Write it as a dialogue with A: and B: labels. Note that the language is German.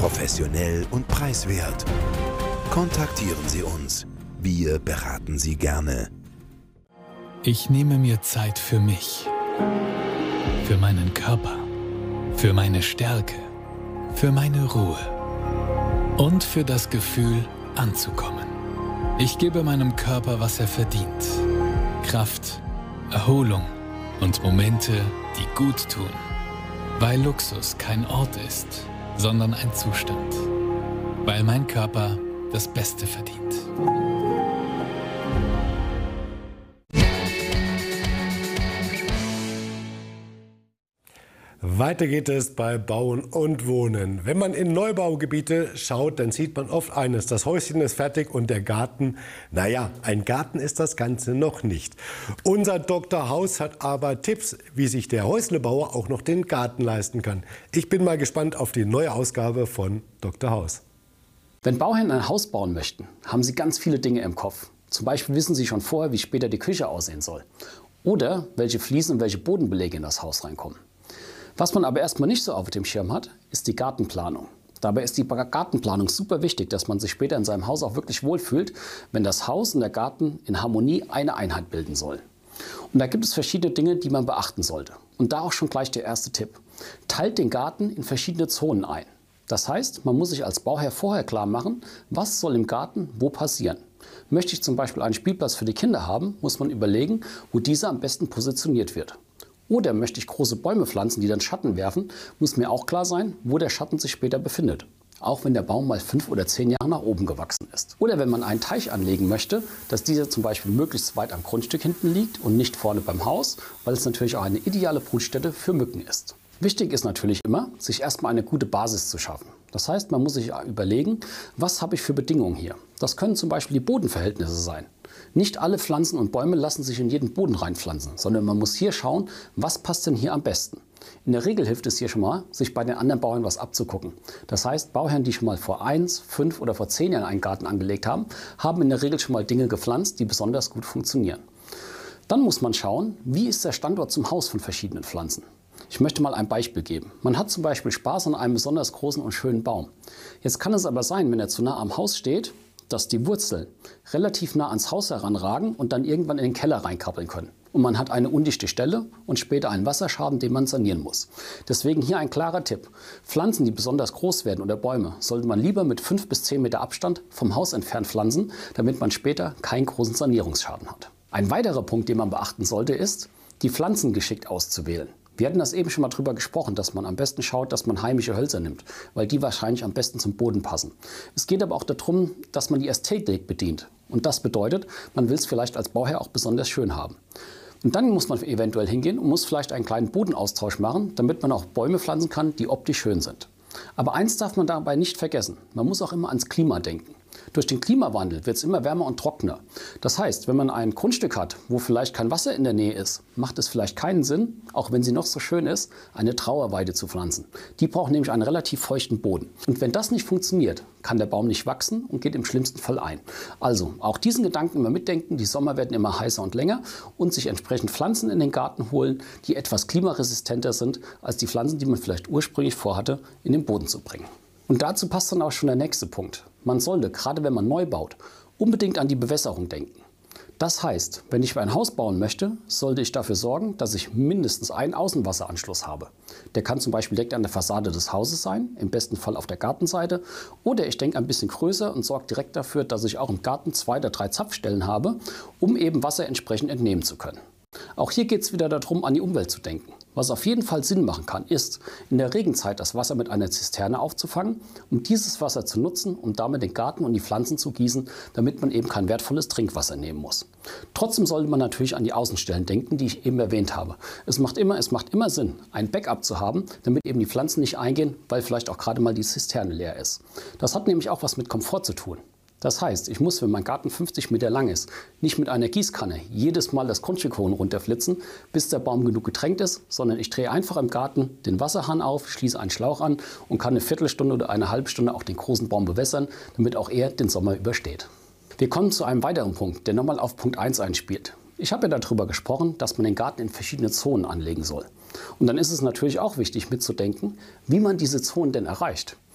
A: professionell und preiswert. Kontaktieren Sie uns. Wir beraten Sie gerne.
B: Ich nehme mir Zeit für mich, für meinen Körper, für meine Stärke, für meine Ruhe und für das Gefühl, anzukommen. Ich gebe meinem Körper, was er verdient. Kraft, Erholung und Momente, die gut tun. Weil Luxus kein Ort ist, sondern ein Zustand. Weil mein Körper das Beste verdient.
C: Weiter geht es bei Bauen und Wohnen. Wenn man in Neubaugebiete schaut, dann sieht man oft eines: Das Häuschen ist fertig und der Garten, naja, ein Garten ist das Ganze noch nicht. Unser Dr. Haus hat aber Tipps, wie sich der Häuslebauer auch noch den Garten leisten kann. Ich bin mal gespannt auf die neue Ausgabe von Dr. Haus.
D: Wenn Bauherren ein Haus bauen möchten, haben sie ganz viele Dinge im Kopf. Zum Beispiel wissen sie schon vorher, wie später die Küche aussehen soll. Oder welche Fliesen und welche Bodenbeläge in das Haus reinkommen. Was man aber erstmal nicht so auf dem Schirm hat, ist die Gartenplanung. Dabei ist die Gartenplanung super wichtig, dass man sich später in seinem Haus auch wirklich wohlfühlt, wenn das Haus und der Garten in Harmonie eine Einheit bilden sollen. Und da gibt es verschiedene Dinge, die man beachten sollte. Und da auch schon gleich der erste Tipp. Teilt den Garten in verschiedene Zonen ein. Das heißt, man muss sich als Bauherr vorher klar machen, was soll im Garten wo passieren. Möchte ich zum Beispiel einen Spielplatz für die Kinder haben, muss man überlegen, wo dieser am besten positioniert wird. Oder möchte ich große Bäume pflanzen, die dann Schatten werfen, muss mir auch klar sein, wo der Schatten sich später befindet. Auch wenn der Baum mal 5 oder 10 Jahre nach oben gewachsen ist. Oder wenn man einen Teich anlegen möchte, dass dieser zum Beispiel möglichst weit am Grundstück hinten liegt und nicht vorne beim Haus, weil es natürlich auch eine ideale Brutstätte für Mücken ist. Wichtig ist natürlich immer, sich erstmal eine gute Basis zu schaffen. Das heißt, man muss sich überlegen, was habe ich für Bedingungen hier. Das können zum Beispiel die Bodenverhältnisse sein. Nicht alle Pflanzen und Bäume lassen sich in jeden Boden reinpflanzen, sondern man muss hier schauen, was passt denn hier am besten. In der Regel hilft es hier schon mal, sich bei den anderen Bauern was abzugucken. Das heißt, Bauherren, die schon mal vor 1, 5 oder vor 10 Jahren einen Garten angelegt haben, haben in der Regel schon mal Dinge gepflanzt, die besonders gut funktionieren. Dann muss man schauen, wie ist der Standort zum Haus von verschiedenen Pflanzen. Ich möchte mal ein Beispiel geben. Man hat zum Beispiel Spaß an einem besonders großen und schönen Baum. Jetzt kann es aber sein, wenn er zu nah am Haus steht, dass die Wurzeln relativ nah ans Haus heranragen und dann irgendwann in den Keller reinkrabbeln können. Und man hat eine undichte Stelle und später einen Wasserschaden, den man sanieren muss. Deswegen hier ein klarer Tipp. Pflanzen, die besonders groß werden oder Bäume, sollte man lieber mit 5 bis 10 Meter Abstand vom Haus entfernt pflanzen, damit man später keinen großen Sanierungsschaden hat. Ein weiterer Punkt, den man beachten sollte, ist, die Pflanzen geschickt auszuwählen. Wir hatten das eben schon mal drüber gesprochen, dass man am besten schaut, dass man heimische Hölzer nimmt, weil die wahrscheinlich am besten zum Boden passen. Es geht aber auch darum, dass man die Ästhetik bedient. Und das bedeutet, man will es vielleicht als Bauherr auch besonders schön haben. Und dann muss man eventuell hingehen und muss vielleicht einen kleinen Bodenaustausch machen, damit man auch Bäume pflanzen kann, die optisch schön sind. Aber eins darf man dabei nicht vergessen, man muss auch immer ans Klima denken. Durch den Klimawandel wird es immer wärmer und trockener. Das heißt, wenn man ein Grundstück hat, wo vielleicht kein Wasser in der Nähe ist, macht es vielleicht keinen Sinn, auch wenn sie noch so schön ist, eine Trauerweide zu pflanzen. Die braucht nämlich einen relativ feuchten Boden. Und wenn das nicht funktioniert, kann der Baum nicht wachsen und geht im schlimmsten Fall ein. Also auch diesen Gedanken immer mitdenken, die Sommer werden immer heißer und länger und sich entsprechend Pflanzen in den Garten holen, die etwas klimaresistenter sind als die Pflanzen, die man vielleicht ursprünglich vorhatte, in den Boden zu bringen. Und dazu passt dann auch schon der nächste Punkt. Man sollte, gerade wenn man neu baut, unbedingt an die Bewässerung denken. Das heißt, wenn ich ein Haus bauen möchte, sollte ich dafür sorgen, dass ich mindestens einen Außenwasseranschluss habe. Der kann zum Beispiel direkt an der Fassade des Hauses sein, im besten Fall auf der Gartenseite. Oder ich denke ein bisschen größer und sorge direkt dafür, dass ich auch im Garten 2 oder 3 Zapfstellen habe, um eben Wasser entsprechend entnehmen zu können. Auch hier geht es wieder darum, an die Umwelt zu denken. Was auf jeden Fall Sinn machen kann, ist, in der Regenzeit das Wasser mit einer Zisterne aufzufangen, um dieses Wasser zu nutzen, um damit den Garten und die Pflanzen zu gießen, damit man eben kein wertvolles Trinkwasser nehmen muss. Trotzdem sollte man natürlich an die Außenstellen denken, die ich eben erwähnt habe. Es macht immer Sinn, ein Backup zu haben, damit eben die Pflanzen nicht eingehen, weil vielleicht auch gerade mal die Zisterne leer ist. Das hat nämlich auch was mit Komfort zu tun. Das heißt, ich muss, wenn mein Garten 50 Meter lang ist, nicht mit einer Gießkanne jedes Mal das Grundstück hoch und runter flitzen, bis der Baum genug getränkt ist, sondern ich drehe einfach im Garten den Wasserhahn auf, schließe einen Schlauch an und kann eine Viertelstunde oder eine halbe Stunde auch den großen Baum bewässern, damit auch er den Sommer übersteht. Wir kommen zu einem weiteren Punkt, der nochmal auf Punkt 1 einspielt. Ich habe ja darüber gesprochen, dass man den Garten in verschiedene Zonen anlegen soll. Und dann ist es natürlich auch wichtig mitzudenken, wie man diese Zonen denn erreicht.